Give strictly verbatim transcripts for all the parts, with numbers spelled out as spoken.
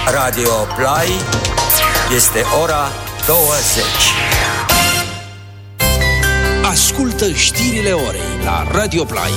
Radio Play. Este ora douăzeci. Ascultă știrile orei la Radio Play.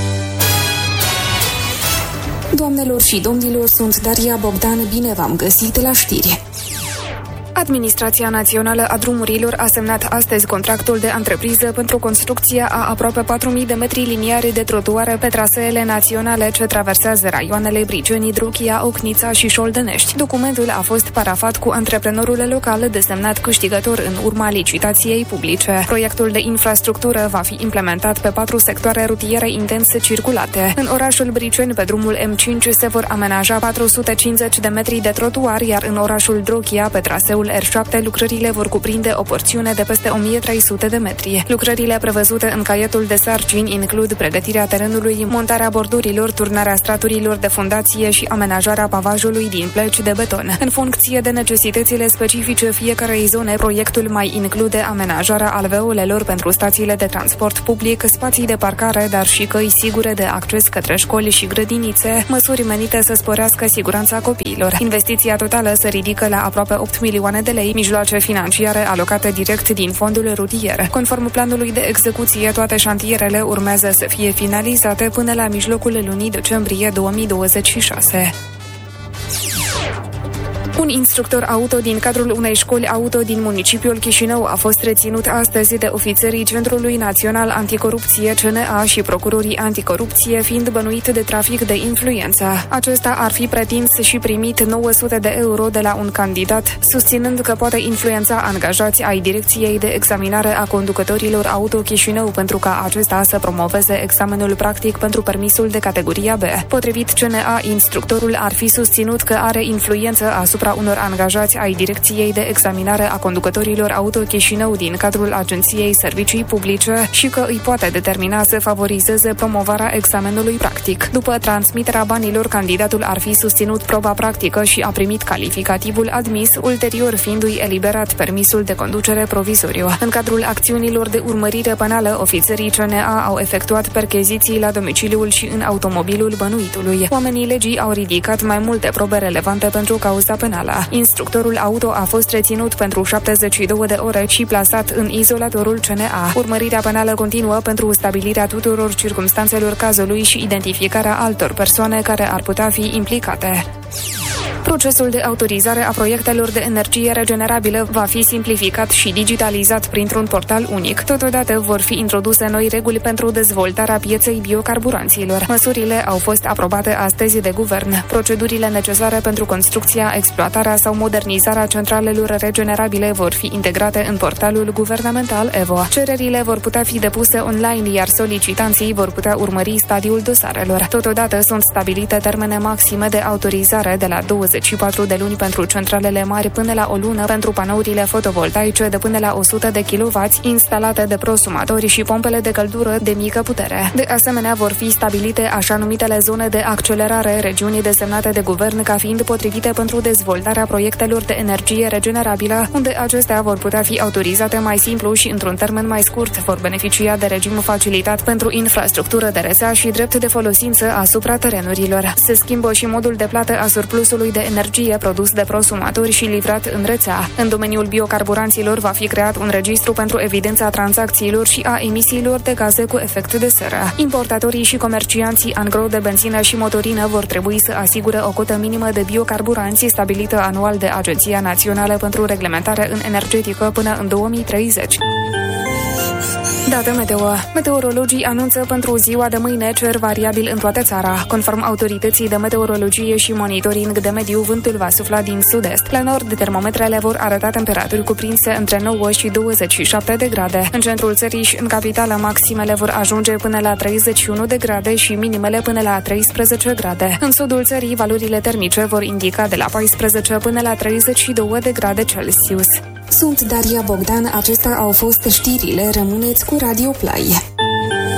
Doamnelor și domnilor, sunt Daria Bogdan, bine v-am găsit la știri. Administrația Națională a Drumurilor a semnat astăzi contractul de antrepriză pentru construcția a aproape patru mii de metri liniari de trotuare pe traseele naționale ce traversează raioanele Briceni, Druchia, Ocnița și Șoldănești. Documentul a fost parafat cu antreprenorul local desemnat câștigător în urma licitației publice. Proiectul de infrastructură va fi implementat pe patru sectoare rutiere intens circulate. În orașul Briceni, pe drumul M cinci, se vor amenaja patru sute cincizeci de metri de trotuar, iar în orașul Druchia, pe traseul R șapte, lucrările vor cuprinde o porțiune de peste o mie trei sute de metri. Lucrările prevăzute în caietul de sarcini includ pregătirea terenului, montarea bordurilor, turnarea straturilor de fundație și amenajarea pavajului din pleci de beton. În funcție de necesitățile specifice fiecarei zone, proiectul mai include amenajarea alveolelor pentru stațiile de transport public, spații de parcare, dar și căi sigure de acces către școli și grădinițe, măsuri menite să sporească siguranța copiilor. Investiția totală se ridică la aproape opt milioane de lei, mijloace financiare alocate direct din fondul rutier. Conform planului de execuție, toate șantierele urmează să fie finalizate până la mijlocul lunii decembrie două mii douăzeci și șase. Un instructor auto din cadrul unei școli auto din municipiul Chișinău a fost reținut astăzi de ofițerii Centrului Național Anticorupție C N A și procurorii anticorupție, fiind bănuit de trafic de influență. Acesta ar fi pretins și primit nouă sute de euro de la un candidat, susținând că poate influența angajați ai Direcției de Examinare a Conducătorilor Auto Chișinău pentru ca acesta să promoveze examenul practic pentru permisul de categoria B. Potrivit C N A, instructorul ar fi susținut că are influență asupra unor angajați ai Direcției de Examinare a Conducătorilor Auto Chișinău din cadrul Agenției Servicii Publice și că îi poate determina să favorizeze promovarea examenului practic. După transmiterea banilor, candidatul ar fi susținut proba practică și a primit calificativul admis, ulterior fiindu-i eliberat permisul de conducere provizoriu. În cadrul acțiunilor de urmărire penală, ofițerii C N A au efectuat percheziții la domiciliul și în automobilul bănuitului. Oamenii legii au ridicat mai multe probe relevante pentru cauza penală. Instructorul auto a fost reținut pentru șaptezeci și două de ore și plasat în izolatorul C N A. Urmărirea penală continuă pentru stabilirea tuturor circumstanțelor cazului și identificarea altor persoane care ar putea fi implicate. Procesul de autorizare a proiectelor de energie regenerabilă va fi simplificat și digitalizat printr-un portal unic. Totodată vor fi introduse noi reguli pentru dezvoltarea pieței biocarburanților. Măsurile au fost aprobate astăzi de guvern. Procedurile necesare pentru construcția, exploatarea sau modernizarea centralelor regenerabile vor fi integrate în portalul guvernamental E V O. Cererile vor putea fi depuse online, iar solicitanții vor putea urmări stadiul dosarelor. Totodată sunt stabilite termene maxime de autorizare de la douăzeci și patru de luni pentru centralele mari până la o lună pentru panourile fotovoltaice de până la o sută de kilowați instalate de prosumatori și pompele de căldură de mică putere. De asemenea, vor fi stabilite așa numitele zone de accelerare, regiuni desemnate de guvern ca fiind potrivite pentru dezvoltarea proiectelor de energie regenerabilă, unde acestea vor putea fi autorizate mai simplu și într-un termen mai scurt, vor beneficia de regim facilitat pentru infrastructură de rețea și drept de folosință asupra terenurilor. Se schimbă și modul de plată a surplusului de energie produs de prosumatori și livrat în rețea. În domeniul biocarburanților va fi creat un registru pentru evidența tranzacțiilor și a emisiilor de gaze cu efect de seră. Importatorii și comercianții angro de benzină și motorină vor trebui să asigure o cotă minimă de biocarburanți stabilită anual de Agenția Națională pentru Reglementare în Energetică până în două mii treizeci. Dată meteo. Meteorologii anunță pentru ziua de mâine cer variabil în toată țara. Conform autorității de meteorologie și monitoring de mediu, vântul va sufla din sud-est. La nord, termometrele vor arăta temperaturi cuprinse între nouă și douăzeci și șapte de grade. În centrul țării și în capitală, maximele vor ajunge până la treizeci și unu de grade și minimele până la treisprezece grade. În sudul țării, valorile termice vor indica de la paisprezece până la treizeci și două de grade Celsius. Sunt Daria Bogdan, acestea au fost știrile, rămâneți cu Radio Play.